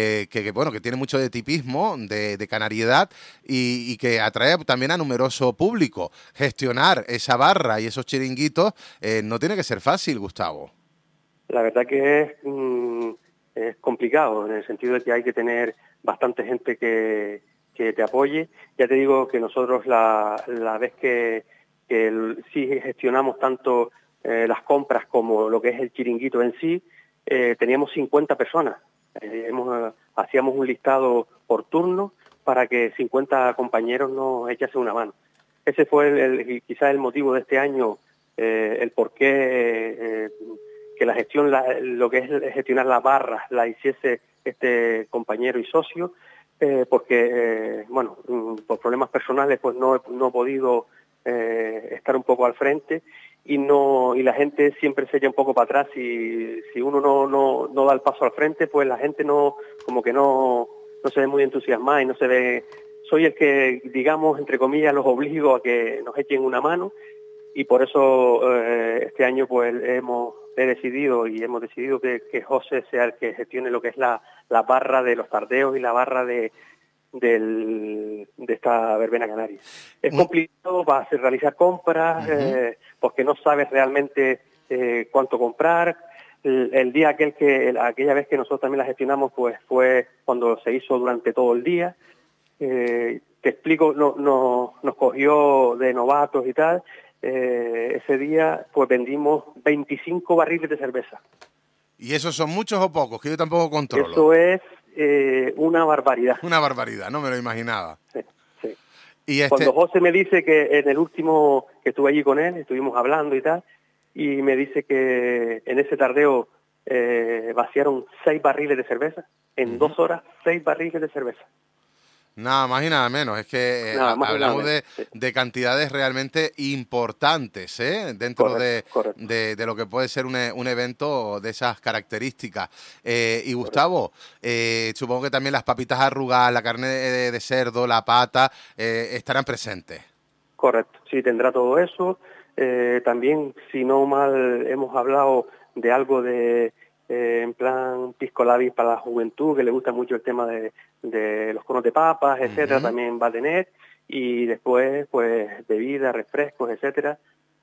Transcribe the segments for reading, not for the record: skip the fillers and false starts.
bueno, que tiene mucho de tipismo, de canariedad y que atrae también a numeroso público. Gestionar esa barra y esos chiringuitos no tiene que ser fácil, Gustavo. La verdad que es complicado, en el sentido de que hay que tener bastante gente que te apoye. Ya te digo que nosotros la vez que sí gestionamos tanto las compras como lo que es el chiringuito en sí, teníamos 50 personas. Hacíamos un listado por turno para que 50 compañeros nos echasen una mano. Ese fue quizás el motivo de este año, el por qué que la gestión, lo que es gestionar las barras, la hiciese este compañero y socio, porque, bueno, por problemas personales pues no he podido estar un poco al frente y la gente siempre se echa un poco para atrás. Si uno no da el paso al frente, pues la gente no se ve muy entusiasmada y no se ve. Soy el que, digamos, entre comillas, los obligo a que nos echen una mano, y por eso este año pues hemos decidido que José sea el que gestione lo que es la barra de los tardeos y la barra de esta verbena canaria. Es complicado para realizar compras, porque no sabes realmente cuánto comprar. El día aquella vez que nosotros también la gestionamos, pues fue cuando se hizo durante todo el día. Te explico, nos cogió de novatos y tal. Ese día pues vendimos 25 barriles de cerveza. ¿Y esos son muchos o pocos? Que yo tampoco controlo. Eso es una barbaridad. Una barbaridad, no me lo imaginaba. Sí, sí. Y Cuando José me dice que en el último que estuve allí con él, estuvimos hablando y tal, y me dice que en ese tardeo vaciaron 6 barriles de cerveza. En 2 horas, 6 barriles de cerveza. Nada más y nada menos, es que hablamos de cantidades realmente importantes, dentro correcto. de lo que puede ser un evento de esas características. Y Gustavo, supongo que también las papitas arrugadas, la carne de cerdo, la pata, estarán presentes. Correcto, sí, tendrá todo eso. También, si no mal, hemos hablado de algo en plan pisco labis para la juventud, que le gusta mucho el tema de los conos de papas, etcétera, también va a tener, y después pues bebidas, refrescos, etcétera,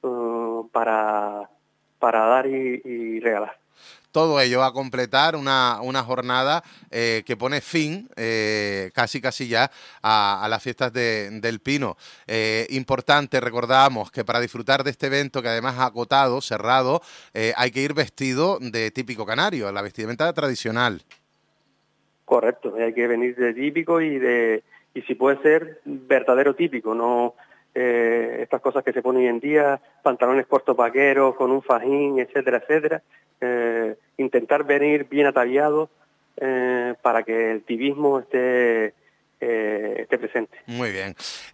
para dar y regalar. Todo ello va a completar una jornada que pone fin casi ya a las fiestas del Pino. Importante, recordamos que para disfrutar de este evento, que además es acotado, cerrado, hay que ir vestido de típico canario, la vestimenta tradicional. Correcto, hay que venir de típico y si puede ser verdadero típico, no estas cosas que se ponen hoy en día, pantalones cortos vaqueros con un fajín, etcétera, etcétera. Intentar venir bien ataviado para que el tivismo esté presente. Muy bien.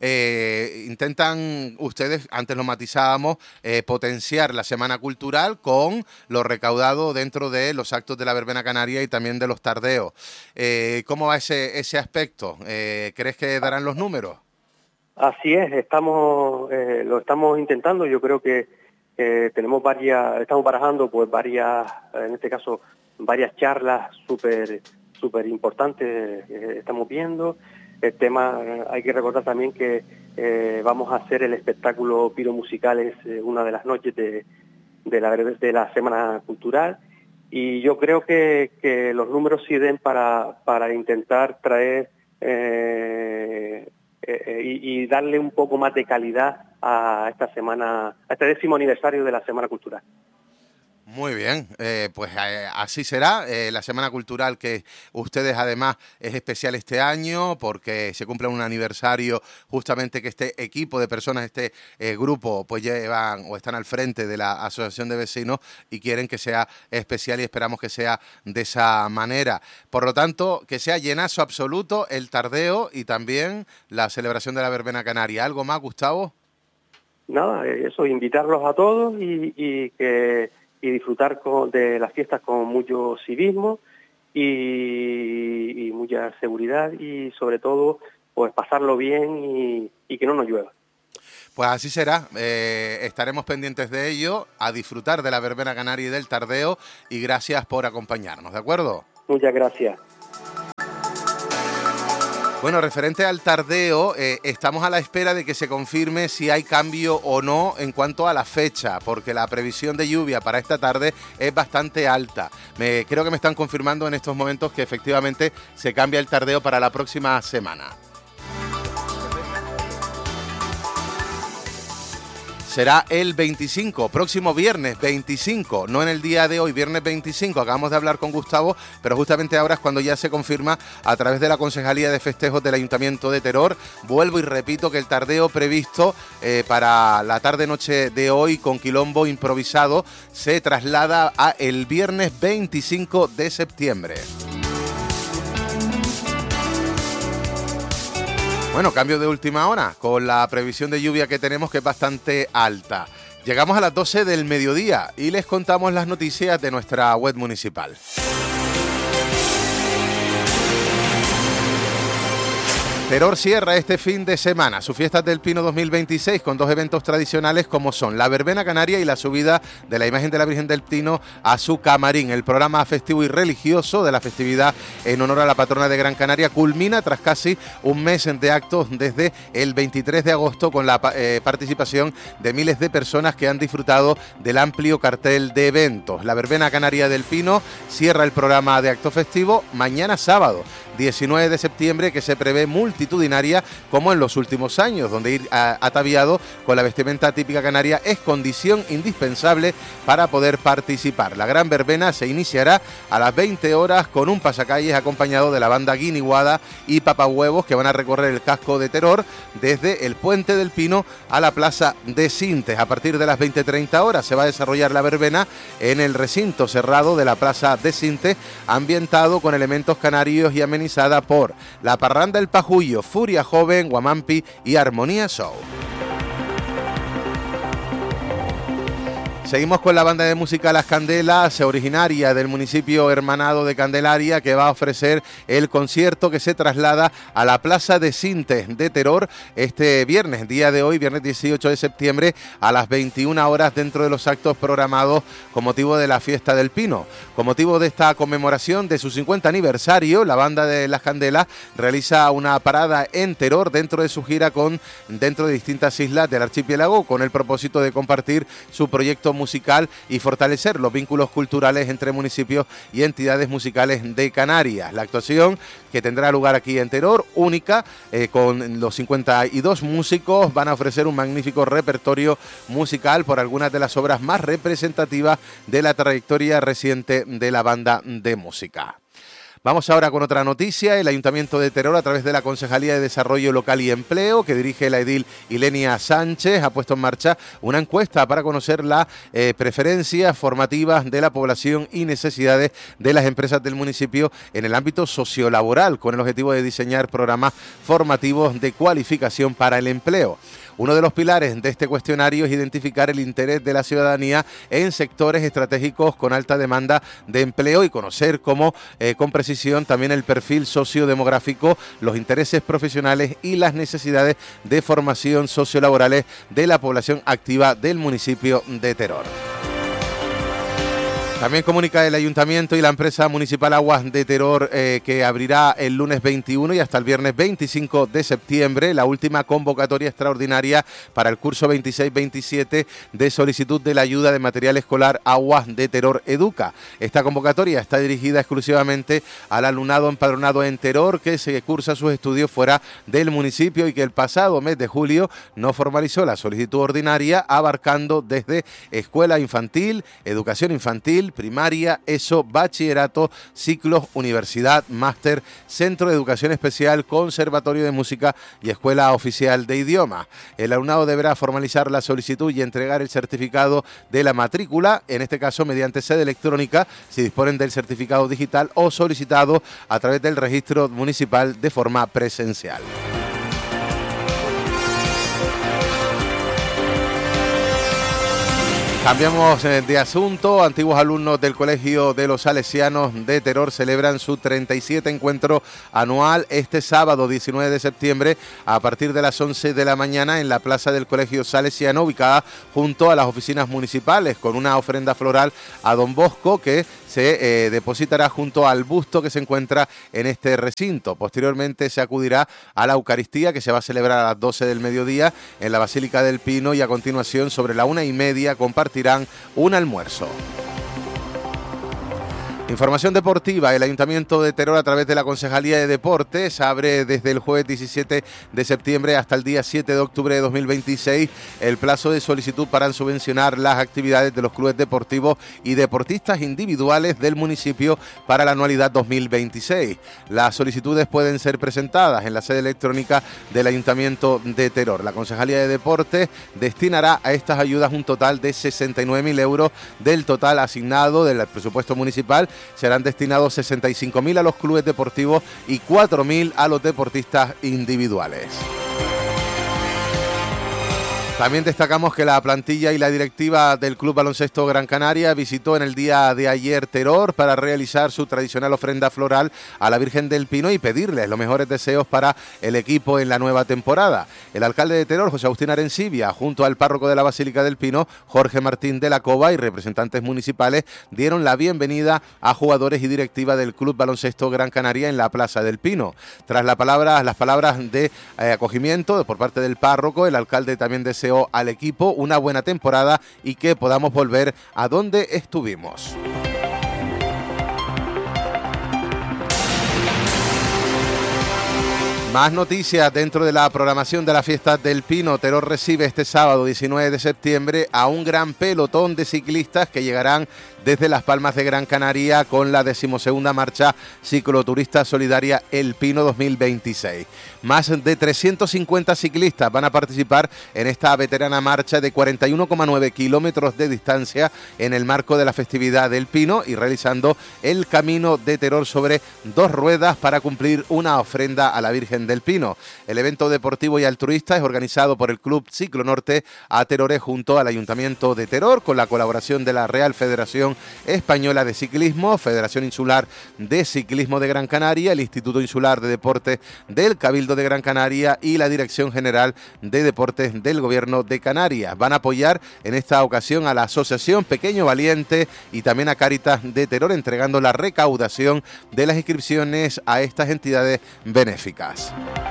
Intentan ustedes, antes lo matizábamos, potenciar la Semana Cultural con lo recaudado dentro de los actos de la verbena canaria y también de los tardeos. ¿Cómo va ese aspecto? ¿Crees que darán los números? Así es, lo estamos intentando. Yo creo que estamos barajando pues en este caso varias charlas súper importantes estamos viendo. El tema, hay que recordar también que vamos a hacer el espectáculo Piro Musicales una de las noches de la Semana Cultural, y yo creo que los números sí den para intentar traer y darle un poco más de calidad a esta semana, a este 10º aniversario de la Semana Cultural. Muy bien, pues así será. La Semana Cultural, que ustedes además es especial este año porque se cumple un aniversario justamente que este equipo de personas, este grupo, pues llevan o están al frente de la Asociación de Vecinos y quieren que sea especial, y esperamos que sea de esa manera. Por lo tanto, que sea llenazo absoluto el tardeo y también la celebración de la verbena canaria. ¿Algo más, Gustavo? Nada, eso, invitarlos a todos y disfrutar de las fiestas con mucho civismo y mucha seguridad, y sobre todo pues pasarlo bien y que no nos llueva. Pues así será, estaremos pendientes de ello, a disfrutar de la verbena canaria y del tardeo, y gracias por acompañarnos, ¿de acuerdo? Muchas gracias. Bueno, referente al tardeo, estamos a la espera de que se confirme si hay cambio o no en cuanto a la fecha, porque la previsión de lluvia para esta tarde es bastante alta. Creo que me están confirmando en estos momentos que efectivamente se cambia el tardeo para la próxima semana. Será el 25, próximo viernes 25, no en el día de hoy, viernes 25. Acabamos de hablar con Gustavo, pero justamente ahora es cuando ya se confirma a través de la Concejalía de Festejos del Ayuntamiento de Teror. Vuelvo y repito que el tardeo previsto para la tarde-noche de hoy con quilombo improvisado se traslada a el viernes 25 de septiembre. Bueno, cambio de última hora, con la previsión de lluvia que tenemos, que es bastante alta. Llegamos a las 12 del mediodía y les contamos las noticias de nuestra web municipal. Teror cierra este fin de semana sus fiestas del Pino 2026 con dos eventos tradicionales como son la verbena canaria y la subida de la imagen de la Virgen del Pino a su camarín. El programa festivo y religioso de la festividad en honor a la patrona de Gran Canaria culmina tras casi un mes de actos desde el 23 de agosto con la participación de miles de personas que han disfrutado del amplio cartel de eventos. La verbena canaria del Pino cierra el programa de acto festivo mañana sábado 19 de septiembre, que se prevé multitudinaria como en los últimos años, donde ir ataviado con la vestimenta típica canaria es condición indispensable para poder participar. La gran verbena se iniciará a las 20 horas con un pasacalles acompañado de la banda Guiniguada y Papahuevos, que van a recorrer el casco de Teror desde el Puente del Pino a la Plaza de Sintes. A partir de las 20:30 horas se va a desarrollar la verbena en el recinto cerrado de la Plaza de Sintes, ambientado con elementos canarios y amenizada por la Parranda El Pajullo, Furia Joven, Guamampi y Armonía Show. Seguimos con la banda de música Las Candelas, originaria del municipio hermanado de Candelaria, que va a ofrecer el concierto que se traslada a la Plaza de Sintes de Teror este viernes, día de hoy, viernes 18 de septiembre, a las 21 horas dentro de los actos programados con motivo de la Fiesta del Pino. Con motivo de esta conmemoración de su 50 aniversario, la banda de Las Candelas realiza una parada en Teror dentro de su gira dentro de distintas islas del archipiélago, con el propósito de compartir su proyecto musical y fortalecer los vínculos culturales entre municipios y entidades musicales de Canarias. La actuación, que tendrá lugar aquí en Teror, única, con los 52 músicos, van a ofrecer un magnífico repertorio musical por algunas de las obras más representativas de la trayectoria reciente de la banda de música. Vamos ahora con otra noticia. El Ayuntamiento de Teror, a través de la Concejalía de Desarrollo Local y Empleo, que dirige la edil Ilenia Sánchez, ha puesto en marcha una encuesta para conocer las preferencias formativas de la población y necesidades de las empresas del municipio en el ámbito sociolaboral, con el objetivo de diseñar programas formativos de cualificación para el empleo. Uno de los pilares de este cuestionario es identificar el interés de la ciudadanía en sectores estratégicos con alta demanda de empleo y conocer con precisión también el perfil sociodemográfico, los intereses profesionales y las necesidades de formación sociolaborales de la población activa del municipio de Teror. También comunica el Ayuntamiento y la empresa municipal Aguas de Teror que abrirá el lunes 21 y hasta el viernes 25 de septiembre la última convocatoria extraordinaria para el curso 26-27 de solicitud de la ayuda de material escolar Aguas de Teror Educa. Esta convocatoria está dirigida exclusivamente al alumnado empadronado en Teror que se cursa sus estudios fuera del municipio y que el pasado mes de julio no formalizó la solicitud ordinaria, abarcando desde escuela infantil, educación infantil, primaria, ESO, bachillerato, ciclos, universidad, máster, centro de educación especial, conservatorio de música y escuela oficial de idiomas. El alumnado deberá formalizar la solicitud y entregar el certificado de la matrícula, en este caso mediante sede electrónica, si disponen del certificado digital, o solicitado a través del registro municipal de forma presencial. Cambiamos de asunto. Antiguos alumnos del Colegio de los Salesianos de Teror celebran su 37 encuentro anual este sábado 19 de septiembre a partir de las 11 de la mañana en la plaza del Colegio Salesiano, ubicada junto a las oficinas municipales, con una ofrenda floral a Don Bosco que se depositará junto al busto que se encuentra en este recinto. Posteriormente se acudirá a la Eucaristía, que se va a celebrar a las 12 del mediodía en la Basílica del Pino, y a continuación sobre la 1:30 compartirán un almuerzo. Información deportiva. El Ayuntamiento de Teror, a través de la Concejalía de Deportes, abre desde el jueves 17 de septiembre hasta el día 7 de octubre de 2026 el plazo de solicitud para subvencionar las actividades de los clubes deportivos y deportistas individuales del municipio para la anualidad 2026. Las solicitudes pueden ser presentadas en la sede electrónica del Ayuntamiento de Teror. La Concejalía de Deportes destinará a estas ayudas un total de 69.000 euros del total asignado del presupuesto municipal. Serán destinados 65.000 a los clubes deportivos y 4.000 a los deportistas individuales. También destacamos que la plantilla y la directiva del Club Baloncesto Gran Canaria visitó en el día de ayer Teror para realizar su tradicional ofrenda floral a la Virgen del Pino y pedirles los mejores deseos para el equipo en la nueva temporada. El alcalde de Teror, José Agustín Arencibia, junto al párroco de la Basílica del Pino, Jorge Martín de la Cova, y representantes municipales dieron la bienvenida a jugadores y directiva del Club Baloncesto Gran Canaria en la Plaza del Pino. Tras las palabras de acogimiento por parte del párroco, el alcalde también deseó al equipo una buena temporada y que podamos volver a donde estuvimos. Más noticias dentro de la programación de la Fiesta del Pino. Teror recibe este sábado 19 de septiembre a un gran pelotón de ciclistas que llegarán desde Las Palmas de Gran Canaria con la 12ª marcha cicloturista solidaria El Pino 2026. Más de 350 ciclistas van a participar en esta veterana marcha de 41,9 kilómetros de distancia en el marco de la festividad del Pino y realizando el camino de Teror sobre 2 ruedas para cumplir una ofrenda a la Virgen del Pino. El evento deportivo y altruista es organizado por el Club Ciclo Norte a Terores junto al Ayuntamiento de Teror, con la colaboración de la Real Federación Española de Ciclismo, Federación Insular de Ciclismo de Gran Canaria, el Instituto Insular de Deportes del Cabildo de Gran Canaria y la Dirección General de Deportes del Gobierno de Canarias. Van a apoyar en esta ocasión a la Asociación Pequeño Valiente y también a Cáritas de Teror, entregando la recaudación de las inscripciones a estas entidades benéficas.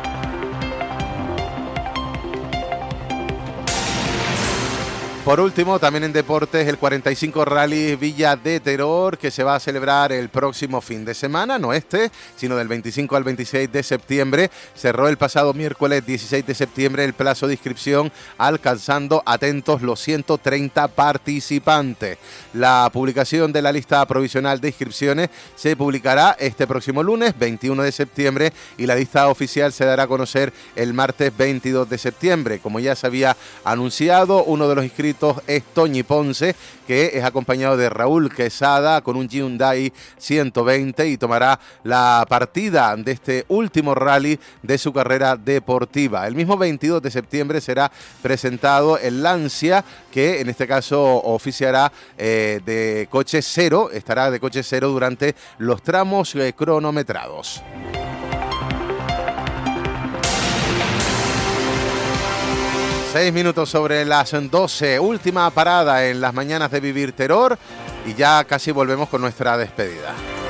Por último, también en deportes, el 45 Rally Villa de Teror, que se va a celebrar el próximo fin de semana, no sino del 25 al 26 de septiembre. Cerró el pasado miércoles 16 de septiembre el plazo de inscripción, alcanzando, atentos, los 130 participantes. La publicación de la lista provisional de inscripciones se publicará este próximo lunes, 21 de septiembre, y la lista oficial se dará a conocer el martes 22 de septiembre. Como ya se había anunciado, uno de los inscritos es Toñi Ponce, que es acompañado de Raúl Quesada con un Hyundai 120 y tomará la partida de este último rally de su carrera deportiva. El mismo 22 de septiembre será presentado el Lancia, que en este caso oficiará de coche cero, estará de coche cero durante los tramos cronometrados. 6 minutos sobre las 12, última parada en las mañanas de Vivir Teror y ya casi volvemos con nuestra despedida.